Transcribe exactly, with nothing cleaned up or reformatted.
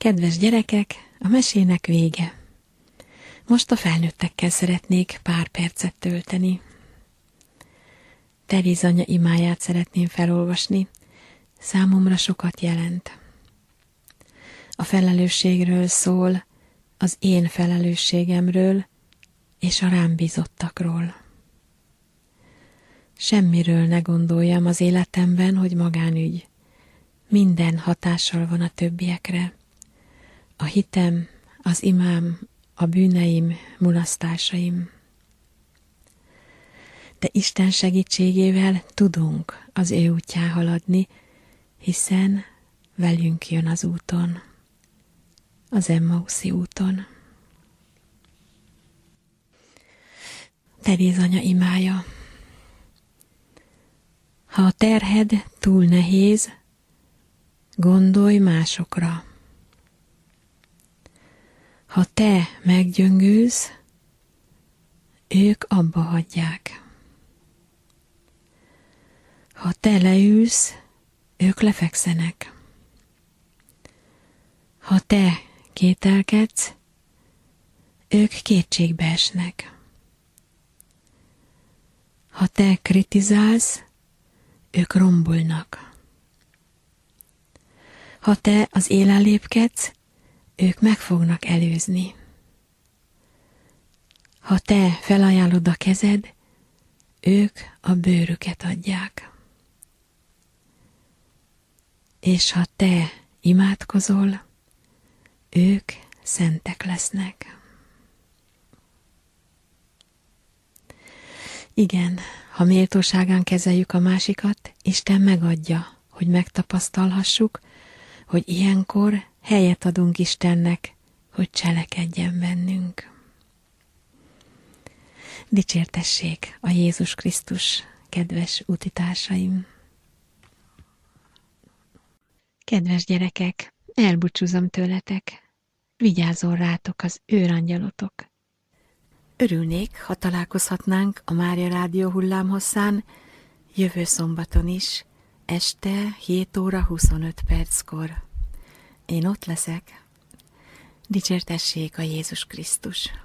Kedves gyerekek, a mesének vége. Most a felnőttekkel szeretnék pár percet tölteni. Teréz anya imáját szeretném felolvasni, számomra sokat jelent. A felelősségről szól, az én felelősségemről és a rám bízottakról. Semmiről ne gondoljam az életemben, hogy magánügy. Minden hatással van a többiekre. A hitem, az imám, a bűneim, mulasztásaim. De Isten segítségével tudunk az ő útján haladni, hiszen velünk jön az úton, az Emmauszi úton. Teréz anya imája. Ha a terhed túl nehéz, gondolj másokra. Ha te meggyöngülsz, ők abba hagyják. Ha te leülsz, ők lefekszenek. Ha te kételkedsz, ők kétségbe esnek. Ha te kritizálsz, ők rombolnak. Ha te az élen lépkedsz, ők meg fognak előzni. Ha te felajánlod a kezed, ők a bőrüket adják. És ha te imádkozol, ők szentek lesznek. Igen, ha méltóságán kezeljük a másikat, Isten megadja, hogy megtapasztalhassuk, hogy ilyenkor helyet adunk Istennek, hogy cselekedjen bennünk. Dicsértessék a Jézus Krisztus, kedves útitársaim! Kedves gyerekek, elbúcsúzom tőletek, vigyázzon rátok az őrangyalotok. Örülnék, ha találkozhatnánk a Mária Rádió hullámhosszán jövő szombaton is, este hét óra huszonöt perckor. Én ott leszek. Dicsértessék a Jézus Krisztus!